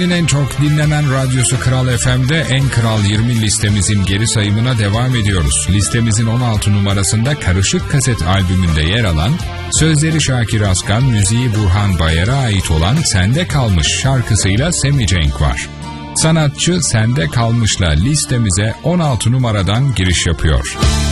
En çok dinlenen radyosu Kral FM'de En Kral 20 listemizin geri sayımına devam ediyoruz. Listemizin 16 numarasında Karışık Kaset albümünde yer alan, sözleri Şakir Askan, müziği Burhan Bayar'a ait olan Sende Kalmış şarkısıyla Semi Cenk var. Sanatçı Sende Kalmış'la listemize 16 numaradan giriş yapıyor.